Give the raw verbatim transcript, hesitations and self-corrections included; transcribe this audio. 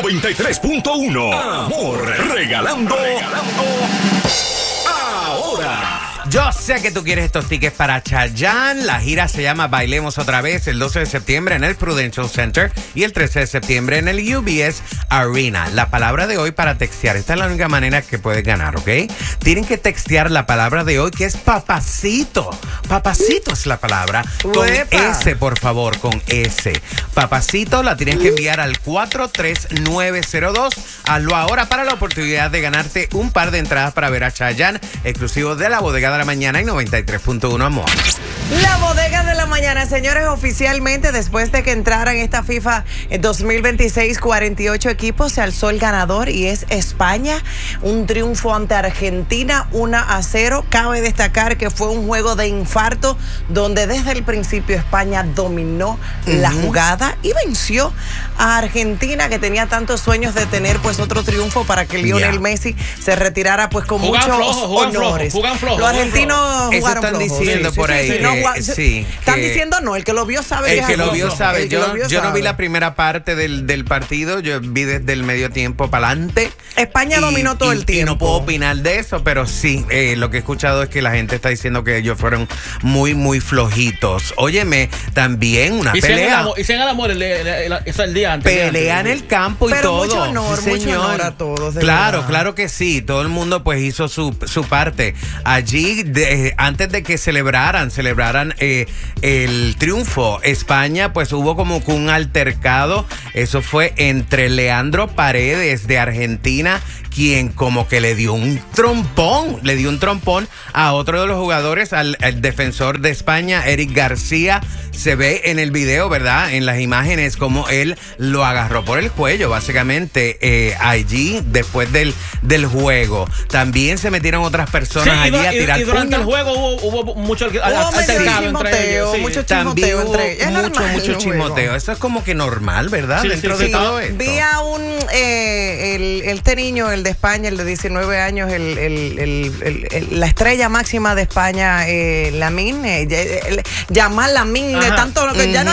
noventa y tres punto uno. Amor, regalando, regalando ahora. Yo sé que tú quieres estos tickets para Chayanne. La gira se llama Bailemos Otra Vez el doce de septiembre en el Prudential Center y el trece de septiembre en el U B S Arena. La palabra de hoy para textear. Esta es la única manera que puedes ganar, ¿ok? Tienen que textear la palabra de hoy, que es papacito. Papacito es la palabra. Con Uepa. S, por favor, con S. Papacito la tienes que enviar al cuatro tres nueve cero dos. Hazlo ahora para la oportunidad de ganarte un par de entradas para ver a Chayanne, exclusivo de la Bodega de la Mañana y noventa y tres punto uno, amor. La Bodega de la Mañana, señores, oficialmente después de que entraran esta FIFA dos mil veintiséis, cuarenta y ocho equipos, se alzó el ganador y es España. Un triunfo ante Argentina, uno a cero. Cabe destacar que fue un juego de infarto donde desde el principio España dominó uh-huh. la jugada y venció a Argentina, que tenía tantos sueños de tener pues otro triunfo para que Lionel yeah. Messi se retirara pues con jugan muchos flojo, jugan honores. Flojo, jugan flojo, Los argentinos Eso jugaron están flojo. diciendo Sí, por sí, ahí. sí, que, no, gua- sí, están que diciendo no, el que lo vio sabe. El que lo vio flojo. sabe. El que Yo, lo vio yo no sabe. vi la primera parte del, del partido. Yo vi desde el medio tiempo para adelante. España y, dominó todo y, el tiempo. Y no puedo opinar de eso, pero sí, eh, lo que he escuchado es que la gente está diciendo que ellos fueron muy, muy flojitos. Óyeme, también una y pelea. Y se el amor el, el, el, el, el día antes. Pelea en el campo y pero todo. mucho honor, sí, mucho señor. honor a todos. Claro, verdad. claro que sí. Todo el mundo pues hizo su, su parte. Allí, de, antes de que celebraran, celebraran eh, el triunfo, España, pues hubo como que un altercado. Eso fue entre Leandro Paredes de Argentina, quien como que le dio un trompón, le dio un trompón a otro de los jugadores, al, al defensor de España, Eric García. Se ve en el video, ¿verdad? En las imágenes como él lo agarró por el cuello, básicamente, eh, allí después del, del juego. También se metieron otras personas sí, allí y, a tirar y, y durante puños. el juego hubo, hubo mucho Hubo altercado entre ellos. Sí. Mucho También chismoteo hubo entre ellos. Es mucho, normal mucho el chismoteo. juego. Eso es como que normal, ¿verdad? Sí, Dentro sí, de sí. todo esto. Vi a un, eh, el, este niño, el de España, el de diecinueve años, el, el, el, el, el, la estrella máxima de España, eh, Lamine, eh, Yamal Lamine, de tanto lo que ya no